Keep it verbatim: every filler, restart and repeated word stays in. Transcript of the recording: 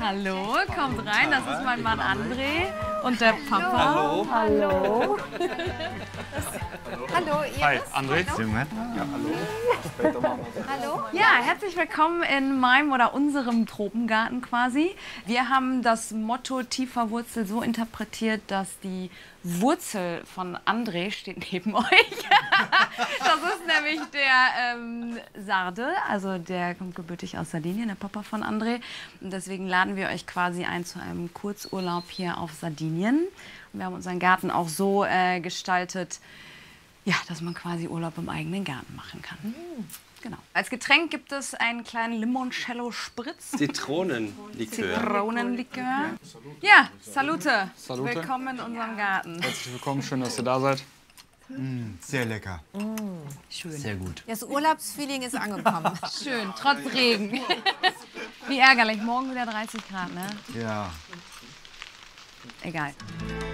Hallo, kommt rein, das ist mein Mann André und der Papa. Hallo. Hallo. Hallo, Iris. Hi, André. Ja, hallo. Hallo. Ja, herzlich willkommen in meinem oder unserem Tropengarten quasi. Wir haben das Motto tiefer Wurzel so interpretiert, dass die Wurzel von André steht neben euch. Das ist nämlich der ähm, Sarde, also der kommt gebürtig aus Sardinien, der Papa von André. Und deswegen laden wir euch quasi ein zu einem Kurzurlaub hier auf Sardinien. Und wir haben unseren Garten auch so äh, gestaltet, ja, dass man quasi Urlaub im eigenen Garten machen kann. Mhm. Genau. Als Getränk gibt es einen kleinen Limoncello-Spritz. Zitronenlikör. Zitronenlikör. Ja, salute. Salute. Willkommen in unserem Garten. Herzlich willkommen, schön, dass ihr da seid. Mm, sehr lecker. Mm, schön. Sehr gut. Das Urlaubsfeeling ist angekommen. Schön, trotz Regen. Wie ärgerlich, morgen wieder dreißig Grad, ne? Ja. Egal.